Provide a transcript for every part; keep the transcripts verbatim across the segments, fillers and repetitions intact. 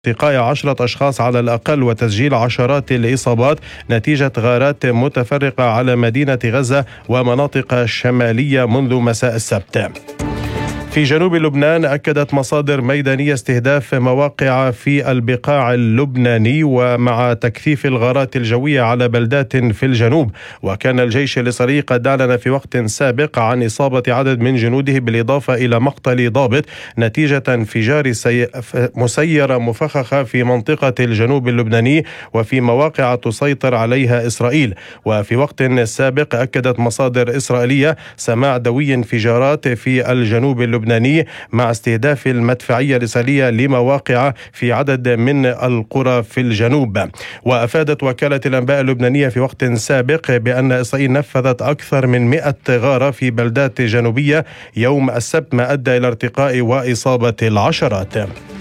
اعتقال عشرة أشخاص على الأقل وتسجيل عشرات الإصابات نتيجة غارات متفرقة على مدينة غزة ومناطق شمالية منذ مساء السبت. في جنوب لبنان أكدت مصادر ميدانية استهداف مواقع في البقاع اللبناني ومع تكثيف الغارات الجوية على بلدات في الجنوب. وكان الجيش الإسرائيلي قد أعلن في وقت سابق عن إصابة عدد من جنوده بالإضافة إلى مقتل ضابط نتيجة انفجار سي... مسيرة مفخخة في منطقة الجنوب اللبناني وفي مواقع تسيطر عليها إسرائيل. وفي وقت سابق أكدت مصادر إسرائيلية سماع دوي انفجارات في الجنوب اللبناني اللبناني مع استهداف المدفعية الإسرائيلية لمواقع في عدد من القرى في الجنوب. وأفادت وكالة الأنباء اللبنانية في وقت سابق بأن إسرائيل نفذت أكثر من مئة غارة في بلدات جنوبية يوم السبت ما أدى إلى ارتقاء وإصابة العشرات.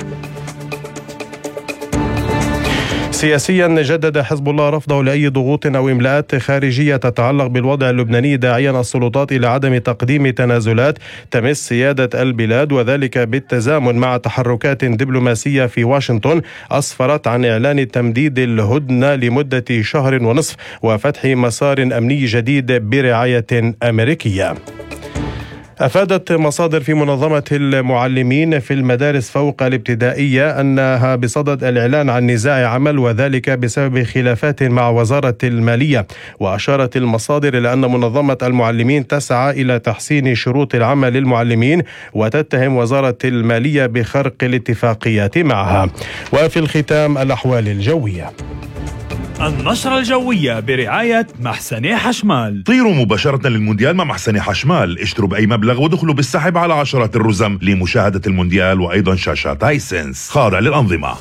سياسيا جدد حزب الله رفضه لأي ضغوط أو إملاءات خارجية تتعلق بالوضع اللبناني داعيا السلطات إلى عدم تقديم تنازلات تمس سيادة البلاد وذلك بالتزامن مع تحركات دبلوماسية في واشنطن أسفرت عن إعلان تمديد الهدنة لمدة شهر ونصف وفتح مسار أمني جديد برعاية أمريكية. أفادت مصادر في منظمة المعلمين في المدارس فوق الابتدائية أنها بصدد الإعلان عن نزاع عمل وذلك بسبب خلافات مع وزارة المالية. وأشارت المصادر إلى أن منظمة المعلمين تسعى إلى تحسين شروط العمل للمعلمين وتتهم وزارة المالية بخرق الاتفاقيات معها. وفي الختام الأحوال الجوية. النشرة الجوية برعاية محسني حشمال. طيروا مباشرة للمونديال مع محسني حشمال، اشتروا بأي مبلغ ودخلوا بالسحب على عشرات الرزم لمشاهدة المونديال وأيضا شاشات هايسنس خاضع للأنظمة.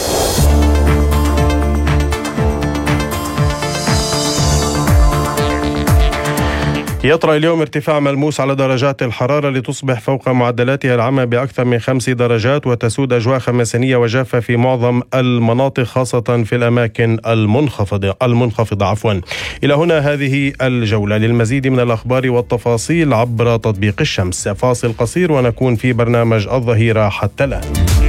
يطرأ اليوم ارتفاع ملموس على درجات الحرارة لتصبح فوق معدلاتها العامة بأكثر من خمس درجات وتسود أجواء خمسينية وجافة في معظم المناطق خاصة في الأماكن المنخفضة المنخفضة عفوا. إلى هنا هذه الجولة. للمزيد من الأخبار والتفاصيل عبر تطبيق الشمس. فاصل قصير ونكون في برنامج الظهيرة حتى الآن.